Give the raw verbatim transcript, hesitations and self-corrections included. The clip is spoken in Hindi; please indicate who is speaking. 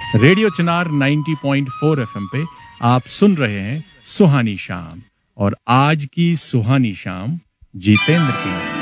Speaker 1: रेडियो चिनार नब्बे पॉइंट चार एफएम पे आप सुन रहे हैं सुहानी शाम और आज की सुहानी शाम जितेंद्र की।